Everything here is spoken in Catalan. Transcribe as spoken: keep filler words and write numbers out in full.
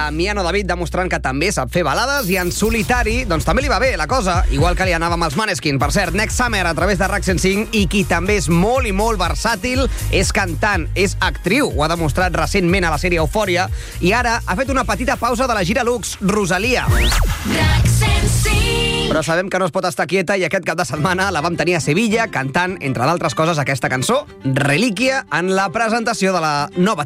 Damiano David demostrant que també sap fer balades, i en solitari doncs també li va bé la cosa, igual que li anava amb els Maneskin. Per cert, Next Summer a través de RAC cent cinc, i qui també és molt i molt versàtil és cantant, és actriu, ho ha demostrat recentment a la sèrie Eufòria, i ara ha fet una petita pausa de la gira Lux, Rosalia. RAC cent cinc. Però sabem que no es pot estar quieta, i aquest cap de setmana la vam tenir a Sevilla cantant, entre d'altres coses, aquesta cançó, Relíquia, en la presentació de la nova